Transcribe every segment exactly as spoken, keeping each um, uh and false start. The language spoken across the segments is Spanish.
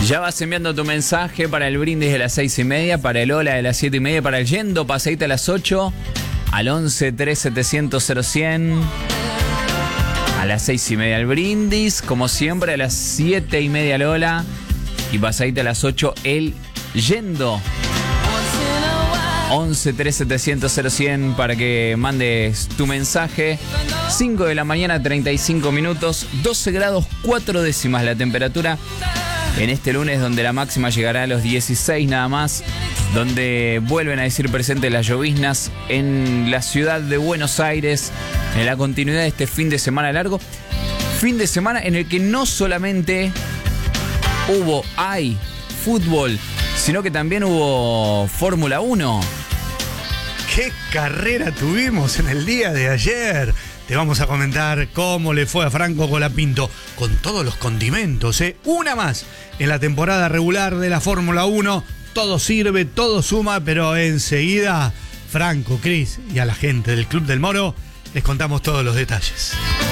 Ya vas enviando tu mensaje para el brindis de las seis y media, para el hola de las siete y media, para el yendo pasadita a las ocho, al once tres setecientos cero cien. A las seis y media el brindis, como siempre a las siete y media el hola y pasadita a las ocho el yendo. once tres setecientos cero cien para que mandes tu mensaje. cinco de la mañana, treinta y cinco minutos, doce grados cuatro décimas la temperatura en este lunes, donde la máxima llegará a los dieciséis nada más, donde vuelven a decir presente las lloviznas en la ciudad de Buenos Aires, en la continuidad de este fin de semana largo. Fin de semana en el que no solamente hubo, hay fútbol, sino que también hubo Fórmula uno. ¡Qué carrera tuvimos en el día de ayer! Te vamos a comentar cómo le fue a Franco Colapinto con todos los condimentos, ¿eh? Una más en la temporada regular de la Fórmula uno. Todo sirve, todo suma, pero enseguida Franco, Cris y a la gente del Club del Moro les contamos todos los detalles.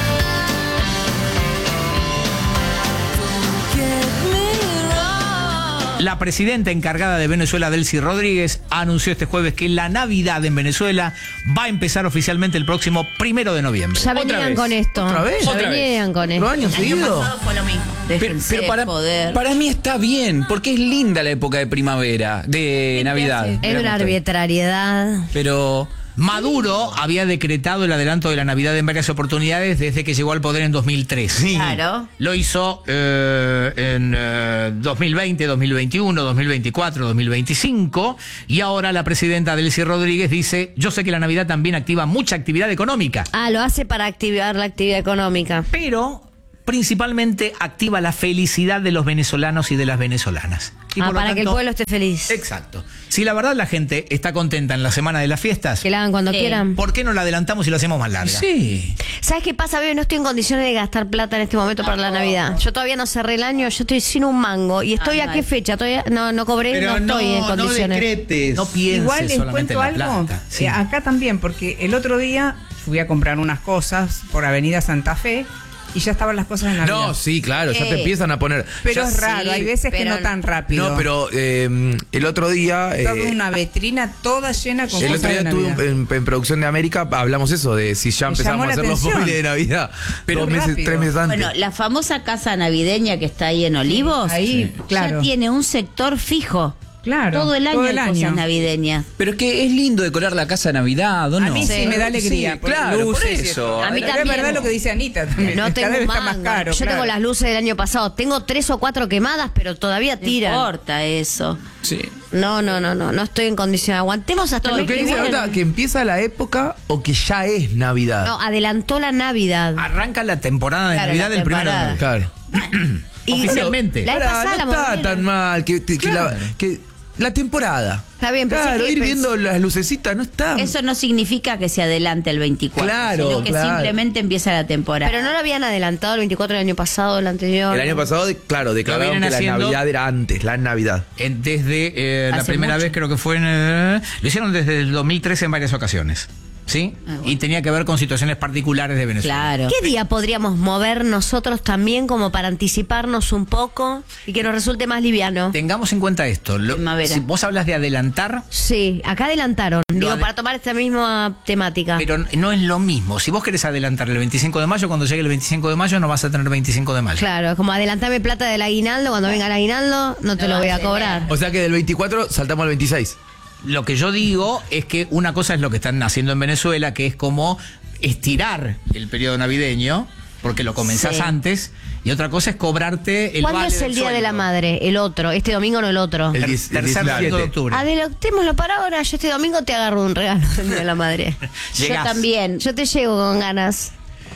La presidenta encargada de Venezuela, Delcy Rodríguez, anunció este jueves que la Navidad en Venezuela va a empezar oficialmente el próximo primero de noviembre. Ya venían con esto. ¿Otra vez? Ya ¿Otra venían vez? con esto. ¿Otro año seguido? Fue lo mismo. Pero, pero para, para mí está bien, porque es linda la época de primavera, de Navidad. Es una arbitrariedad. Pero Maduro había decretado el adelanto de la Navidad en varias oportunidades desde que llegó al poder en dos mil tres. Sí. Claro. Lo hizo eh, en eh, dos mil veinte, dos mil veintiuno, dos mil veinticuatro, dos mil veinticinco y ahora la presidenta Delcy Rodríguez dice: yo sé que la Navidad también activa mucha actividad económica. Ah, lo hace para activar la actividad económica. Pero principalmente activa la felicidad de los venezolanos y de las venezolanas. Y Ah, por lo para que el tanto- pueblo esté feliz. Exacto. Si la verdad la gente está contenta en la semana de las fiestas, Que la hagan cuando Sí. quieran. ¿por qué no la adelantamos y la hacemos más larga? sí. ¿Sabes qué pasa, bebé? No estoy en condiciones de gastar plata en este momento para la Navidad. Yo todavía no cerré el año, yo estoy sin un mango. ¿Y estoy Ah, a no qué hay. fecha? Todavía no, no cobré, no estoy en condiciones. decretes. No pienses Igual les solamente cuento en la algo, plata. Sí. eh, acá también, porque el otro día fui a comprar unas cosas por Avenida Santa Fe y ya estaban las cosas de Navidad. No, sí, claro, ya te Eh, empiezan a poner. Pero ya- es raro, sí, hay veces que pero- no tan rápido. No, pero eh, el otro día. Toda eh, una vitrina toda llena con el cosas otro día de estuve Navidad. en, en Producción de América, hablamos eso, de si ya Me empezamos llamó a la hacer los atención. móviles de Navidad. Pero dos meses, rápido. tres meses antes. Bueno, la famosa casa navideña que está ahí en Olivos, Ahí, claro. ya tiene un sector fijo. Claro, Todo el año todo el hay cosas año. navideñas. Pero es que es lindo decorar la casa de Navidad, ¿o no? A mí sí, Sí. me da alegría. Sí, por claro, por luces y eso. A mí Pero también. es verdad lo que dice Anita también. No Cada tengo vez está mango. más caro. Yo claro. tengo las luces del año pasado. Tengo tres o cuatro quemadas, pero todavía No tiran. importa eso. Sí. No, no, no, no. No estoy en condición. Aguantemos hasta el Lo mes que que dice viene. Nota, que empieza la época o que ya es Navidad. No, adelantó la Navidad. Arranca la temporada de Claro, Navidad la del primero de temporada. noviembre. Claro. Y- Oficialmente. La vez Pará, pasada la no está movieron. tan mal que, que, que Claro. la, que la temporada. Está bien, pero Claro, sí que ir pens- viendo las lucecitas no está. Eso no significa que se adelante el veinticuatro, Claro, sino que claro. simplemente empieza la temporada. Pero no lo habían adelantado el veinticuatro del año pasado, el anterior. El año pasado, de- claro, declararon vienen que la haciendo- Navidad era antes, la Navidad. Eh, Desde eh, la Hace primera mucho. vez creo que fue en... eh, lo hicieron desde el dos mil trece en varias ocasiones. ¿Sí? Ah, bueno. Y tenía que ver con situaciones particulares de Venezuela. Claro. ¿Qué día podríamos mover nosotros también como para anticiparnos un poco y que nos resulte más liviano? Tengamos en cuenta esto. Lo- Primavera. si vos hablas de adelantar, Sí, acá adelantaron. Digo, ade- para tomar esta misma temática. pero no es lo mismo. Si vos querés adelantar el veinticinco de mayo, cuando llegue el veinticinco de mayo no vas a tener veinticinco de mayo. Claro, es como adelantarme plata del aguinaldo. Cuando venga el aguinaldo, no te No lo voy a va a ser cobrar. nada. O sea que del veinticuatro saltamos al veintiséis. Lo que yo digo es que una cosa es lo que están haciendo en Venezuela, que es como estirar el periodo navideño, porque lo comenzás Sí. antes, y otra cosa es cobrarte el ¿Cuándo vale es el del Día de la sueldo. Madre? El otro. Este domingo no el otro. El Ter- diez- el tercer diecisiete. domingo de octubre. Adelantémoslo para ahora. Yo este domingo te agarro un regalo del Día de la Madre. Yo Llegás. también. Yo te llego con ganas.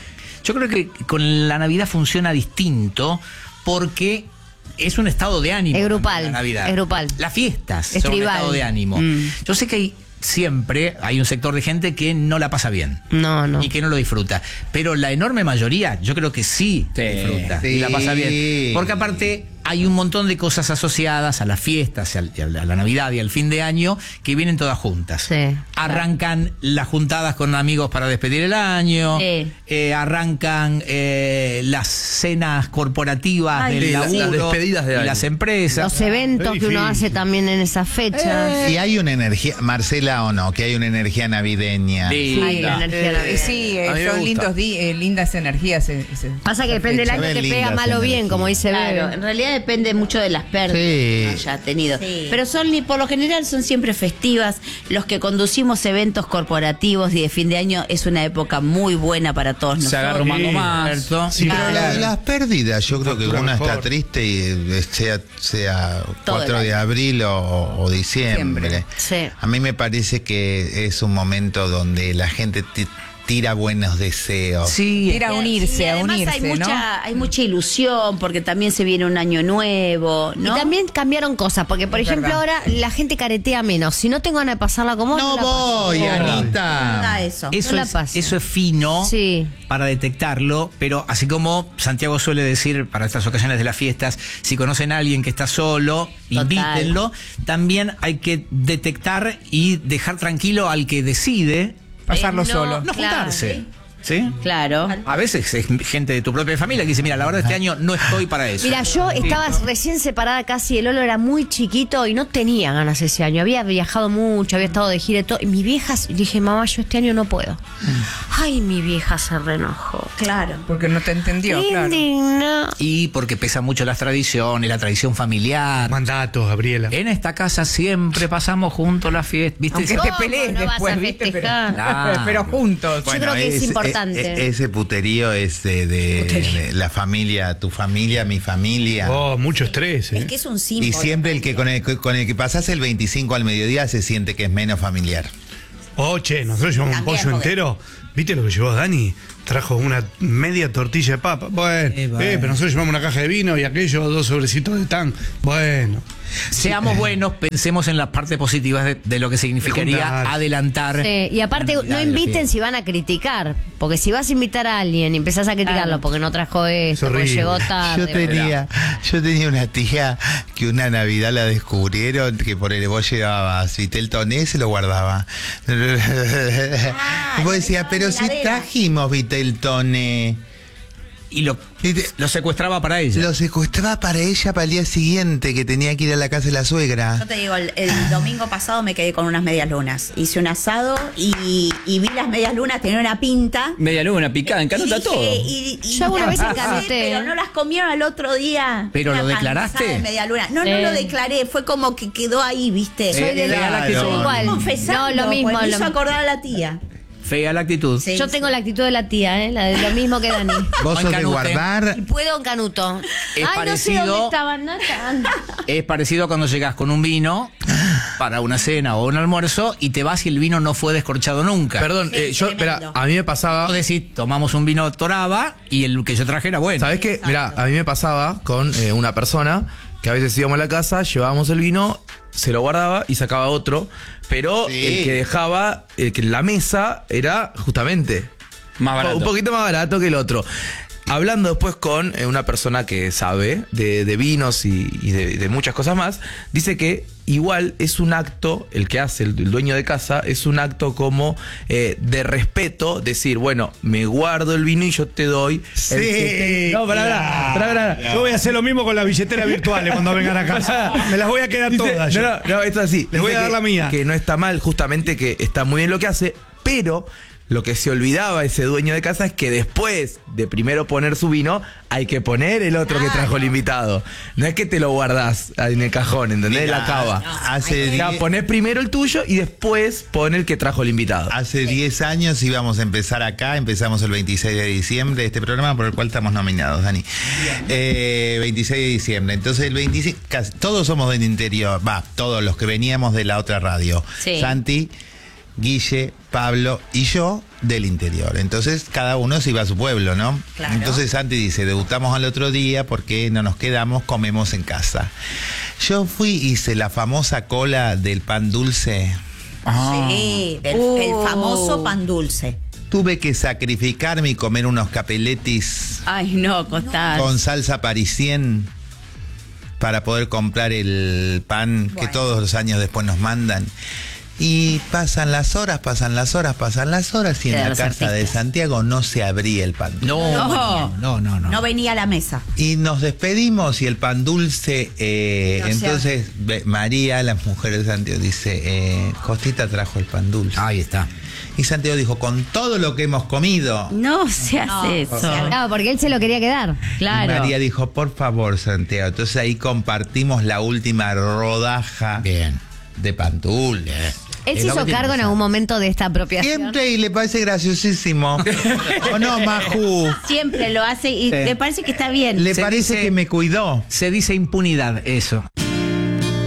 Yo creo que con la Navidad funciona distinto porque es un estado de ánimo. Es grupal, La Navidad. es grupal. Las fiestas Es son un tribal. estado de ánimo. Mm. Yo sé que hay, siempre hay un sector de gente que no la pasa bien. No, no. Y que no lo disfruta. Pero la enorme mayoría, yo creo que sí, Sí, disfruta sí. y la pasa bien. Porque aparte hay un montón de cosas asociadas a las fiestas, a la, a la Navidad y al fin de año que vienen todas juntas. Sí, Arrancan las juntadas con amigos para despedir el año, Sí. eh, arrancan eh, las cenas corporativas Ay, del sí, las- laburo, las despedidas de y año. las empresas. Los eventos Qué que uno difícil. hace también en esas fechas. Y hay una energía, Marcela o no, que hay una energía navideña. Sí. Ay, la energía Eh, navideña. sí, eh, A mí me son gusta. lindos di- eh, lindas energías. eh, ese- Pasa que depende del Se año, ven te pega lindas mal o bien, energías. como dice Claro, Bebe. en realidad depende mucho de las pérdidas Sí. que haya tenido. Sí. Pero son, li- por lo general, son siempre festivas. Los que conducimos eventos corporativos y de fin de año es una época muy buena para todos Se agarra un nosotros. mango más. Alberto. Sí, Pero Claro. la- las pérdidas, yo creo que Factura una mejor. está triste y eh, sea, sea Todo cuatro el de año. abril o, o diciembre. Sí. A mí me parece que es un momento donde la gente ti- tira buenos deseos. Sí, Ir a unirse, Y a además unirse, hay ¿no? mucha, hay mucha ilusión porque también se viene un año nuevo, ¿no? Y también cambiaron cosas, porque por Es ejemplo verdad. ahora la gente caretea menos. Si no tengo ganas de pasarla como vos, No la paso. voy, Da Anita. eso. Eso, No la es, paso. eso es fino Sí. para detectarlo, pero así como Santiago suele decir para estas ocasiones de las fiestas, si conocen a alguien que está solo, Total. invítenlo. También hay que detectar y dejar tranquilo al que decide Pasarlo Eh, no, solo. no Claro. juntarse. ¿Sí? Claro. A veces es gente de tu propia familia que dice, mira, la verdad este año no estoy para eso. Mira, yo estaba recién separada casi, el Lolo era muy chiquito y no tenía ganas ese año. Había viajado mucho, había estado de gira y todo. Y mi vieja, dije, mamá, yo este año no puedo. Ay, mi vieja se reenojó. Claro. Porque no te entendió, claro. Indigna. Y porque pesan mucho las tradiciones, la tradición familiar. Mandatos, Gabriela. En esta casa siempre pasamos juntos las fiestas, ¿viste? Aunque ¿Cómo te pelees no vas después, a ¿viste? Pero, festejar? Ah. pero juntos. Yo creo que es importante. e- ese puterío es de, de- de la familia, tu familia, mi familia. Oh, mucho estrés, ¿eh? Es que es un símbolo. Y siempre el que con el, con el que pasás el veinticinco al mediodía se siente que es menos familiar. Oh, che, nosotros llevamos un También, pollo porque- entero. ¿Viste lo que llevó Dani? Trajo una media tortilla de papa. Bueno, Eh, eh, bueno. pero nosotros llevamos una caja de vino y aquello, dos sobrecitos de tan. Bueno. Seamos buenos, pensemos en las partes positivas de, de lo que significaría Juntarse. adelantar. Sí, y aparte, la Navidad no de la inviten fiesta. si van a criticar. Porque si vas a invitar a alguien y empezás a criticarlo Claro. porque no trajo esto, porque horrible. llegó tarde. Yo tenía, yo tenía una tía que una Navidad la descubrieron que por el vos llevabas Vitel Toné, se lo guardaba. Ah, vos lo decías, dejaba pero en si la heladera. trajimos Vitel Toné. Y lo, Y te- lo secuestraba para ella. Lo secuestraba para ella para el día siguiente, que tenía que ir a la casa de la suegra. Yo te digo, el, el domingo pasado me quedé con unas medias lunas. Hice un asado y, y vi las medias lunas, tenía una pinta. Media luna, picada, encanota Y dije, todo. y- y- Yo alguna vez sí, encanuté. pero no las comieron al otro día. ¿Pero Una lo declaraste? panzada de media luna. No, no Eh. lo declaré, fue como que quedó ahí, ¿viste? Soy de Fea la actitud. soy igual. Confesando, No, lo mismo. pues, me lo- hizo acordar a la tía. Fea la actitud. Sí, Yo sí. tengo la actitud de la tía, ¿eh? La de lo mismo que Dani. Vos Juan sos de Canute. guardar. Y puedo en Canuto. Es Ay, no sé parecido- dónde estaban, Nata. Es parecido a cuando llegas con un vino para una cena o un almuerzo y te vas y el vino no fue descorchado nunca. Perdón, Sí, eh, yo, tremendo. espera, a mí me pasaba. Vos decís, tomamos un vino Toraba y el que yo traje era bueno. ¿Sabés qué? Mira, a mí me pasaba con eh, una persona que a veces íbamos a la casa, llevábamos el vino, se lo guardaba y sacaba otro, pero Sí. el que dejaba, el que en la mesa era justamente Más barato. un poquito más barato que el otro. Hablando después con eh, una persona que sabe de, de vinos y, y de, de muchas cosas más, dice que igual es un acto, el que hace el, el dueño de casa, es un acto como eh, de respeto, decir, bueno, me guardo el vino y yo te doy. el que te- No, pará, pará, pará, pará. Yo voy a hacer lo mismo con las billeteras virtuales cuando vengan a casa. Me las voy a quedar Dice- todas. yo. No, no, no, esto es así. Les voy Dice a dar que- la mía. Que no está mal, justamente que está muy bien lo que hace, pero lo que se olvidaba ese dueño de casa es que después de primero poner su vino, hay que poner el otro que trajo el invitado. No es que te lo guardás en el cajón, ¿entendés? Mira, La cava. hace O sea, diez- ponés primero el tuyo y después pone el que trajo el invitado. Hace diez años íbamos a empezar acá, empezamos el veintiséis de diciembre, este programa por el cual estamos nominados, Dani. Eh, veintiséis de diciembre, entonces el veinticinco, casi, todos somos del interior, va, todos los que veníamos de la otra radio. Sí. Santi, Guille, Pablo y yo del interior. Entonces cada uno se iba a su pueblo, ¿no? Claro. Entonces Santi dice, debutamos al otro día porque no nos quedamos, comemos en casa. Yo fui, hice la famosa cola del pan dulce. Sí, el, Uh. el famoso pan dulce. Tuve que sacrificarme y comer unos capeletis Ay, no, Costal. con salsa parisien. para poder comprar el pan que todos los años después nos mandan. Y pasan las horas, pasan las horas, pasan las horas y en la casa de Santiago no se abría el pan. No, No. no, no, no. No venía a la mesa. Y nos despedimos y el pan dulce, eh, No se entonces ve- María, la mujer de Santiago, dice, eh, Costita trajo el pan dulce. Ahí está. Y Santiago dijo, con todo lo que hemos comido. No se hace No, eso. o sea, Claro, porque él se lo quería quedar. Y Claro. María dijo, por favor, Santiago. Entonces ahí compartimos la última rodaja Bien. de pan dulce. Él Es se lo que hizo tiene cargo que en ser. algún momento de esta apropiación. Siempre y le parece graciosísimo. ¿O no, Maju? Siempre lo hace y Sí. me parece que está bien. Le Se parece dice- que me cuidó. Se dice impunidad, eso.